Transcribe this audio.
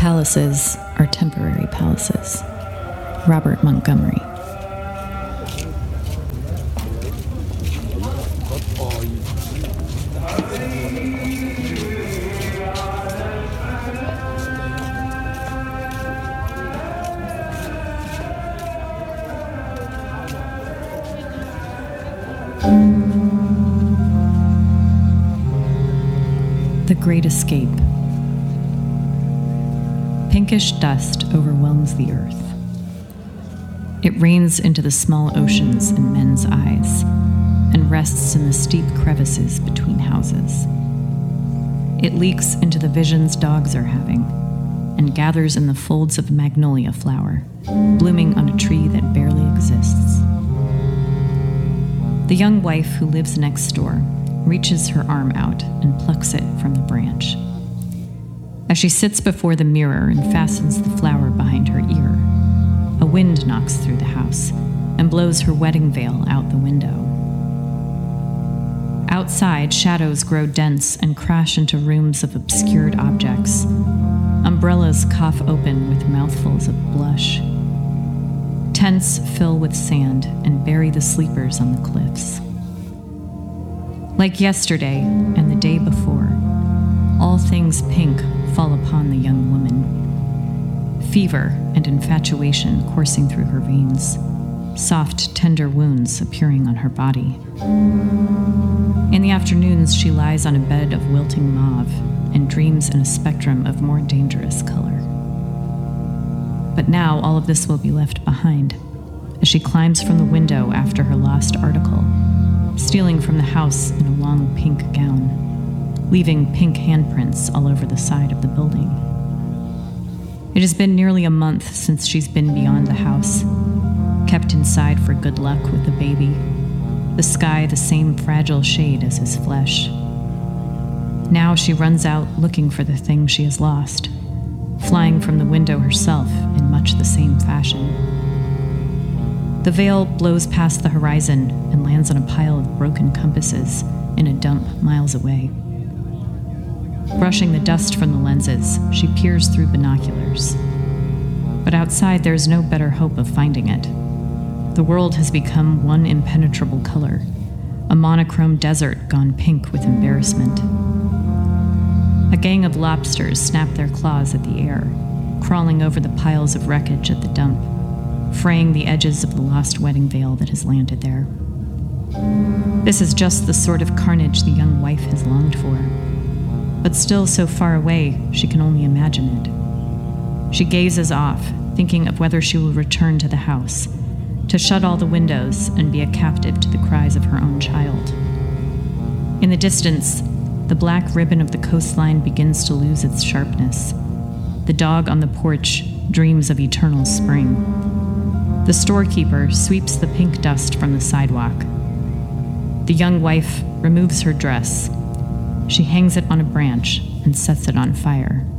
palaces are temporary palaces. Robert Montgomery. The Great Escape. Pinkish dust overwhelms the earth. It rains into the small oceans in men's eyes and rests in the steep crevices between houses. It leaks into the visions dogs are having and gathers in the folds of magnolia flower, blooming on a tree that barely exists. The young wife who lives next door reaches her arm out and plucks it from the branch. As she sits before the mirror and fastens the flower behind her ear, a wind knocks through the house and blows her wedding veil out the window. Outside, shadows grow dense and crash into rooms of obscured objects. Umbrellas cough open with mouthfuls of blush. Tents fill with sand and bury the sleepers on the cliffs. Like yesterday and the day before, all things pink fall upon the young woman. Fever and infatuation coursing through her veins, soft, tender wounds appearing on her body. In the afternoons, she lies on a bed of wilting mauve and dreams in a spectrum of more dangerous color. But now all of this will be left behind as she climbs from the window after her lost article, stealing from the house in a long pink gown, leaving pink handprints all over the side of the building. It has been nearly a month since she's been beyond the house, kept inside for good luck with the baby, the sky the same fragile shade as his flesh. Now she runs out looking for the thing she has lost, flying from the window herself in much the same fashion. The veil blows past the horizon and lands on a pile of broken compasses in a dump miles away. Brushing the dust from the lenses, she peers through binoculars. But outside, there is no better hope of finding it. The world has become one impenetrable color, a monochrome desert gone pink with embarrassment. A gang of lobsters snap their claws at the air, crawling over the piles of wreckage at the dump, fraying the edges of the lost wedding veil that has landed there. This is just the sort of carnage the young wife has longed for, but still so far away she can only imagine it. She gazes off, thinking of whether she will return to the house, to shut all the windows and be a captive to the cries of her own child. In the distance, the black ribbon of the coastline begins to lose its sharpness. The dog on the porch dreams of eternal spring. The storekeeper sweeps the pink dust from the sidewalk. The young wife removes her dress. She hangs it on a branch and sets it on fire.